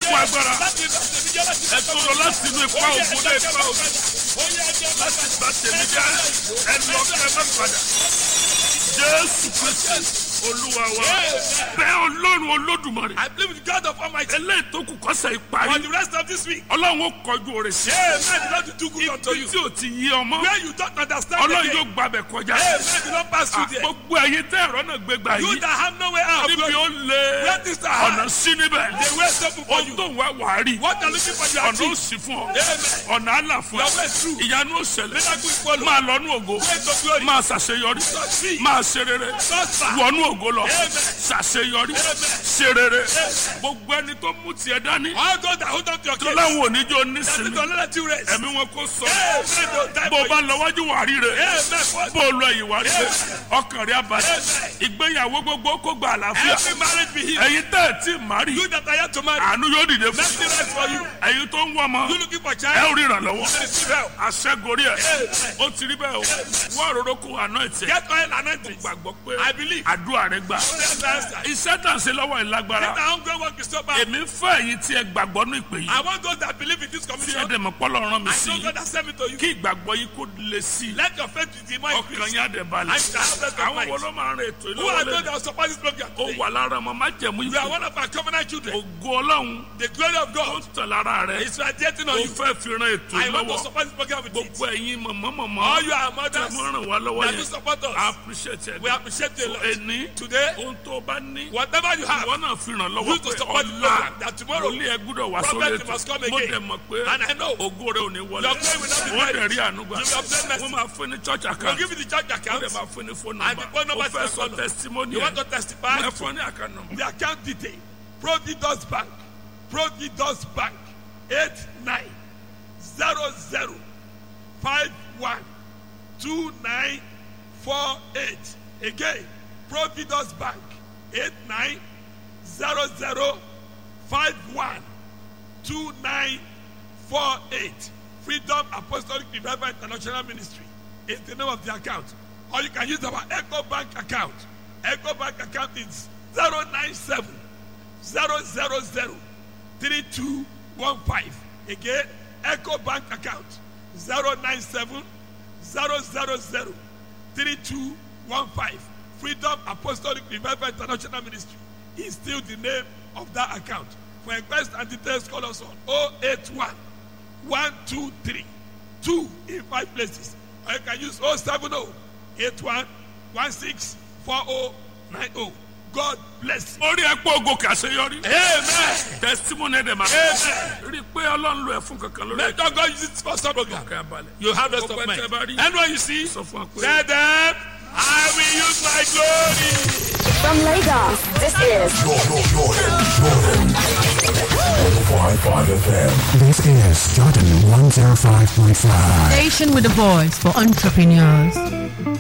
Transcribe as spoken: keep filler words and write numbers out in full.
fún agbára. Ẹ tó lọ láti inú ipa ògùn dé ipa ògùn. Láti bá tèmi jẹ́ ẹ lọ kí ẹ má padà. Jésù Kristi Olúwa wa. Bẹ́ẹ̀ Ọlọ́run Olódùmarè. I believe in God of Almighty. Eléyìí tó kù kọ́sẹ̀ ìparí. For the rest of this week. Ọlọ́run ó kọjú oore sí. Amen. The Lord will do good unto you. Ibi tí o ti yí ọmọ. Where you don't understand. Ọlọ́run yóò gbàbẹ̀ kọjá. Amen. The Lord pass through there. Gbogbo ẹ̀yin tẹ́ ẹ̀rọ náà gbé gbà yìí. You that have no way out. Níbi ó lé Where this are hard. ọ̀nà sí níbẹ̀. The way is open for you. Ohun tó ń wá wàá rí. What are looking for you Ọ̀nà ó achieve. sì fún ọ. Amen. Ọ̀nà àlà fún Your way ọ. is true. Ìyanu ó ṣẹlẹ̀. Miracle is follow. Máa lọ́nú ògo. Way to glory. Máa ṣàṣeyọrí. Succeed. Máa ṣe rere. Prosper. Wọnú ògo lọ. Amen. Ṣàṣeyọrí. Ṣe rere. Gbogbo ẹni tó mú tiẹ̀ dání. All those that hold on to your Tó case. láwọn oníjó That nísìnyí. is don't let you rest. Ẹ̀mí wọn kò sọ. Amen. Don't die Bó o for bá you. lọ wájú wà rí rẹ̀. Amen. Bó o lọ ẹ̀yìn wà rí rẹ̀. Ọkàn rẹ̀ abalẹ̀. Ìgbéyàwó gbogbo kó gba àlàáfíà. Every marriage be healed. Ẹ̀yin tẹ́ ẹ̀ tí ì má rí. You that are yet to marry. Àánú yóò dìde fún Let me rest for you. ẹ̀yin tó ń wọ́ ọmọ. You looking for Ẹ child. ò rí ìrànlọ́wọ́. Receive help. Aṣẹ́gorí ẹ̀. Ó ti rí bẹ́ẹ̀ o. Wọ́n òróró kó àná ẹ̀tẹ̀. Get oil and anointing. Gbàgbọ́ pé I believe. àdúrà rẹ̀ gbà. That's the answer. Iṣẹ́ tà ń ṣe lọ́wọ́ ìlágbára. That hunger work is so bad. Èmi ń fẹ́ ẹ̀yin tí ẹ gbàgbọ́ ní ìpè yìí. I want those that believe in this Tí ẹ commission. dẹ̀ mọ̀ pọ́lọ́ rán mi I sí know i. God has sent me to you. Kí ìgbàgbọ́ yìí kó le sí i. Let your faith be more Ọkàn increased. yín á dẹ̀ balẹ̀. I shall have rest of Àwọn mind. wo ló máa ń rìn ètò Who are those ìlọ́wọ́lẹ́? that will support this program Ó today? wà lára ọmọ májẹ̀mú You are yìí. one of our covenant children. Ògo Ọlọ́run The glory of ó God ń tàn lára rẹ̀. is radiating on Ó you. fẹ́ fi ran ètò I want to ìlọ́wọ́. support this program with it. Gbogbo ẹ̀yin mọ̀mọ́mọ́mọ́. All you are Tẹ́ mothers mọ́ ràn wá lọ́wọ́ that do yẹn. support I us. appreciate it. We appreciate you a lot. Ẹni Today, ohun tó bá ní. whatever you have, Ìwọ náà fi ràn lọ́wọ́ use to pé support the ọ̀la program. That tomorrow, olú ẹ gbúdọ̀ wá sórí prophet ètò. must come Mo again. dẹ̀ mọ̀ pé And I know ògo rẹ̀ ò ní wọlé. your glory will not be Wọ́n dẹ̀ buried. rí ànúgbà. You will obtain mercy. Wọ́n máa fún ní church we'll account. give you the church Wọ́n account. dẹ̀ máa fún ní phone And the number. phone number Ó is fẹ́ your sọ phone. testimony You want ẹ̀. to testify? Ẹ fún ní account number. The account detail. Providus Bank. Providus Bank. Eight nine zero zero five one two nine four eight. Again, Providus Bank. Eight nine zero zero five one two nine four eight. Freedom Apostolic Revival International Ministry is the name of the account. Or you can use our Echo Bank account. Echo Bank account is zero nine seven zero zero zero three two one five. Again, Echo Bank account zero nine seven zero zero zero three two one five. Freedom Apostolic Revival International Ministry is still the name of that account. For request and details, call us on oh eight one one two three two in five places. Or you can use oh seven oh eight one one six four oh nine oh. God bless you. Orí ẹ pé ògo kì í àṣeyọrí. Amen. Testimony ẹ̀ dẹ̀ máa. Amen. Rí i pé Ọlọ́run lo ẹ̀ fún kankan lórí Let God use it for some program. Ọkàn abalẹ̀. You have rest of Gbogbo ẹ̀ mind. tẹ́ bá rí. Anyone you see, Sọ fún wa pé. tell them, I will use my glory. From Lagos, this is Jordan, Jordan, Jordan. one oh five point five F M. This is Jordan one oh five point five. Station with a voice for entrepreneurs.